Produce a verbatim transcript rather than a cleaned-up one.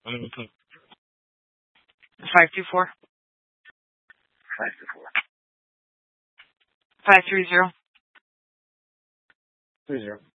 Mm-hmm. Five two four Five to four. five three zero Three zero.